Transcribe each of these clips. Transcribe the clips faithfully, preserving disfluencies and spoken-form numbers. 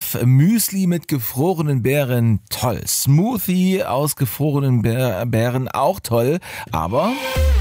Olaf, Müsli mit gefrorenen Beeren, toll. Smoothie aus gefrorenen Bär- Beeren, auch toll. Aber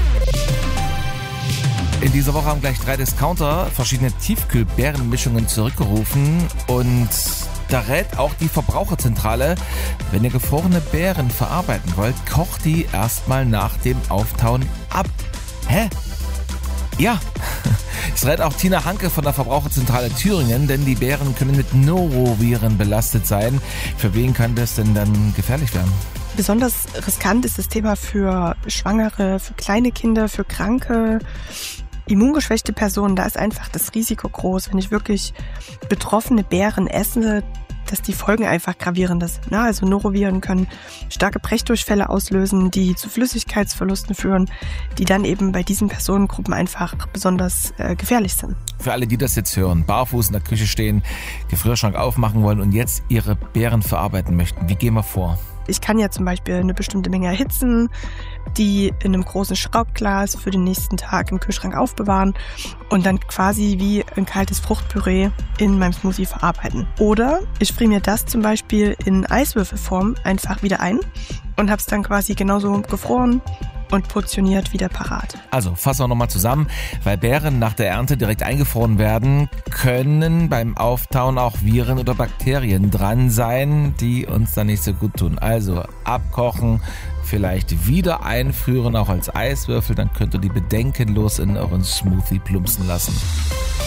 in dieser Woche haben gleich drei Discounter verschiedene Tiefkühlbeerenmischungen zurückgerufen. Und da rät auch die Verbraucherzentrale, wenn ihr gefrorene Beeren verarbeiten wollt, kocht die erstmal nach dem Auftauen ab. Hä? Ja, es rät auch Tina Hanke von der Verbraucherzentrale Thüringen, denn die Beeren können mit Noroviren belastet sein. Für wen kann das denn dann gefährlich werden? Besonders riskant ist das Thema für Schwangere, für kleine Kinder, für kranke, immungeschwächte Personen. Da ist einfach das Risiko groß, wenn ich wirklich betroffene Beeren esse, dass die Folgen einfach gravierender sind. Also Noroviren können starke Brechdurchfälle auslösen, die zu Flüssigkeitsverlusten führen, die dann eben bei diesen Personengruppen einfach besonders äh, gefährlich sind. Für alle, die das jetzt hören, barfuß in der Küche stehen, Gefrierschrank aufmachen wollen und jetzt ihre Beeren verarbeiten möchten, wie gehen wir vor? Ich kann ja zum Beispiel eine bestimmte Menge erhitzen, die in einem großen Schraubglas für den nächsten Tag im Kühlschrank aufbewahren und dann quasi wie ein kaltes Fruchtpüree in meinem Smoothie verarbeiten. Oder ich friere mir das zum Beispiel in Eiswürfelform einfach wieder ein und habe es dann quasi genauso gefroren und portioniert wieder parat. Also fassen wir nochmal zusammen. Weil Beeren nach der Ernte direkt eingefroren werden, können beim Auftauen auch Viren oder Bakterien dran sein, die uns dann nicht so gut tun. Also abkochen, vielleicht wieder einfrieren, auch als Eiswürfel, dann könnt ihr die bedenkenlos in euren Smoothie plumpsen lassen.